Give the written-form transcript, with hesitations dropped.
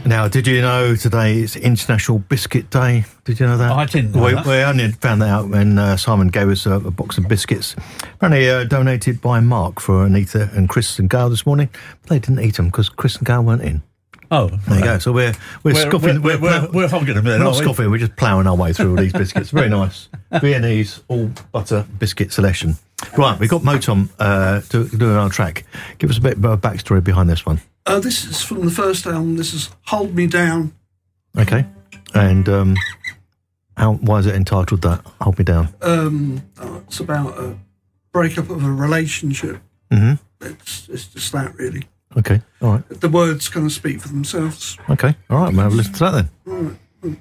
Now, did you know today is International Biscuit Day? Did you know that? I didn't know that. We only found that out when Simon gave us a box of biscuits. Apparently donated by Mark for Anita and Chris and Gail this morning. But they didn't eat them because Chris and Gail weren't in. Oh, there you go. So we're scoffing. We're hogging them then, We're not aren't we? scoffing. We're just ploughing our way through all these biscuits. Very nice. Viennese all butter biscuit selection. Right, we've got Motom doing our track. Give us a bit of a backstory behind this one. This is from the first album. This is Hold Me Down. Okay. And why is it entitled that? Hold Me Down. It's about a breakup of a relationship. Mm-hmm. It's just that, really. Okay, all right. The words kind of speak for themselves. Okay, all right. We'll have a listen to that then. All right.